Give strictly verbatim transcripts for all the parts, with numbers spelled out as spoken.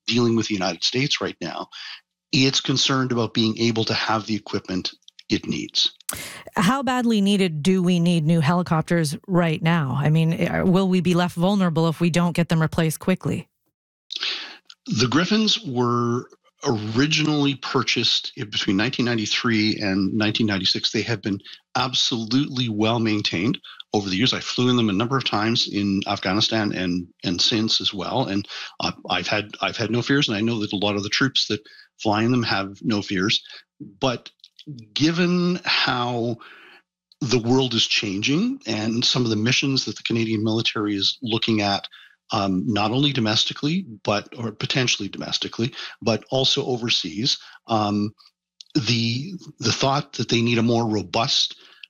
dealing with the United States right now, it's concerned about being able to have the equipment it needs. How badly needed do we need new helicopters right now? I mean, will we be left vulnerable if we don't get them replaced quickly? The Griffins were originally purchased between nineteen ninety-three and nineteen ninety-six. They have been absolutely well maintained over the years. I flew in them a number of times in Afghanistan and and since as well, and uh, I've had I've had no fears, and I know that a lot of the troops that fly in them have no fears. But given how the world is changing and some of the missions that the Canadian military is looking at, um, not only domestically, but or potentially domestically, but also overseas, um, the the thought that they need a more robust,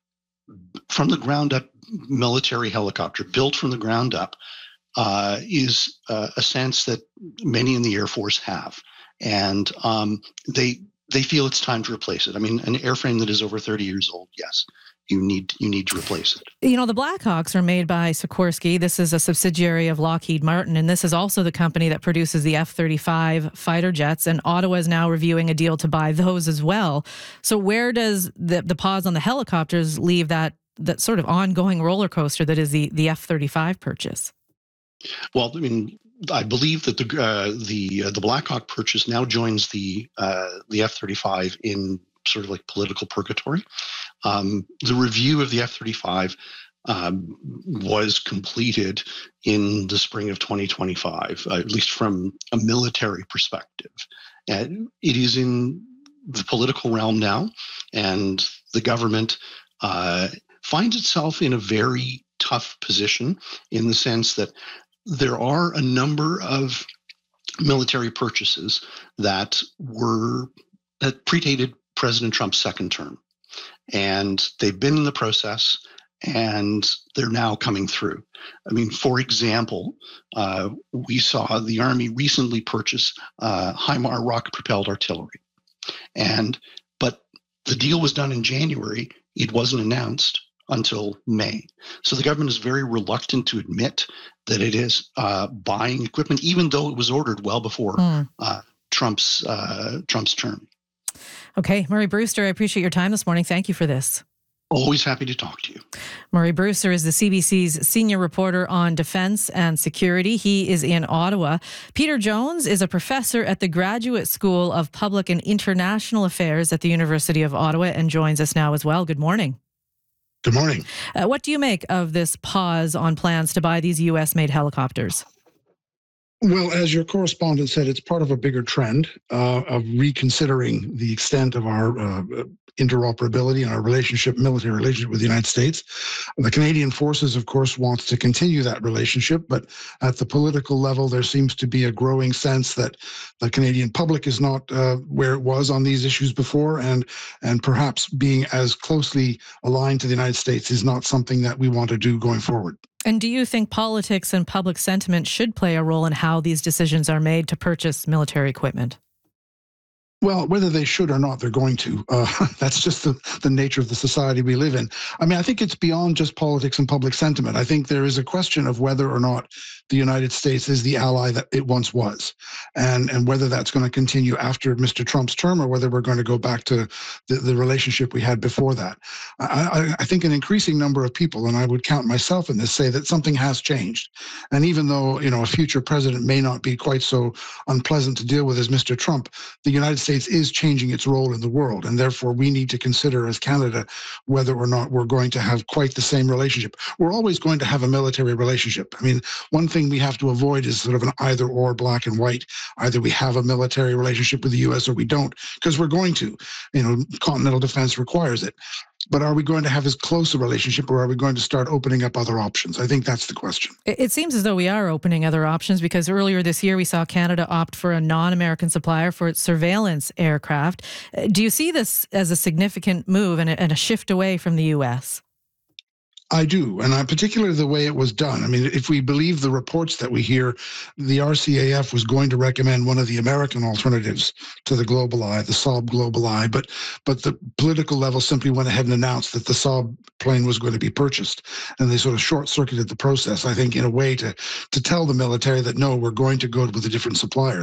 from the ground up military helicopter built from the ground up uh, is uh, a sense that many in the Air Force have, and um, they. They feel it's time to replace it. I mean, an airframe that is over thirty years old, yes, you need you need to replace it. You know, the Blackhawks are made by Sikorsky. This is a subsidiary of Lockheed Martin, and this is also the company that produces the F thirty-five fighter jets, and Ottawa is now reviewing a deal to buy those as well. So where does the, the pause on the helicopters leave that, that sort of ongoing roller coaster that is the, the F thirty-five purchase? Well, I mean, I believe that the uh, the uh, the Blackhawk purchase now joins the uh, the F thirty-five in sort of like political purgatory. Um, the review of the F thirty-five um, was completed in the spring of twenty twenty-five, uh, at least from a military perspective. And it is in the political realm now, and the government uh, finds itself in a very tough position in the sense that there are a number of military purchases that were that predated President Trump's second term, and they've been in the process, and they're now coming through. I mean, for example, uh, we saw the Army recently purchase uh, HIMAR rocket-propelled artillery, and but the deal was done in January. It wasn't announced until May. So the government is very reluctant to admit that it is uh, buying equipment, even though it was ordered well before mm. uh, Trump's uh, Trump's term. Okay, Murray Brewster, I appreciate your time this morning. Thank you for this. Always happy to talk to you. Murray Brewster is the C B C's senior reporter on defense and security. He is in Ottawa. Peter Jones is a professor at the Graduate School of Public and International Affairs at the University of Ottawa and joins us now as well. Good morning. Good morning. Uh, what do you make of this pause on plans to buy these U S-made helicopters? Well, as your correspondent said, it's part of a bigger trend uh, of reconsidering the extent of our uh, interoperability and our relationship, military relationship with the United States. The Canadian Forces, of course, wants to continue that relationship, but at the political level, there seems to be a growing sense that the Canadian public is not uh, where it was on these issues before, and and perhaps being as closely aligned to the United States is not something that we want to do going forward. And do you think politics and public sentiment should play a role in how these decisions are made to purchase military equipment? Well, whether they should or not, they're going to. Uh, that's just the, the nature of the society we live in. I mean, I think it's beyond just politics and public sentiment. I think there is a question of whether or not the United States is the ally that it once was, and and whether that's going to continue after Mister Trump's term or whether we're going to go back to the, the relationship we had before that. I, I think an increasing number of people, and I would count myself in this, say that something has changed. And even though, you know, a future president may not be quite so unpleasant to deal with as Mister Trump, the United States is changing its role in the world, and therefore we need to consider as Canada whether or not we're going to have quite the same relationship. We're always going to have a military relationship. I mean, one thing we have to avoid is sort of an either or, black and white. Either we have a military relationship with the U S or we don't, because we're going to. You know, continental defense requires it. But are we going to have as close a relationship, or are we going to start opening up other options? I think that's the question. It seems as though we are opening other options, because earlier this year we saw Canada opt for a non-American supplier for its surveillance aircraft. Do you see this as a significant move and a, and a shift away from the U S? I do, and I, particularly the way it was done. I mean, if we believe the reports that we hear, the R C A F was going to recommend one of the American alternatives to the GlobalEye, the Saab GlobalEye, but but the political level simply went ahead and announced that the Saab plane was going to be purchased, and they sort of short-circuited the process, I think, in a way to to tell the military that, no, we're going to go with a different supplier.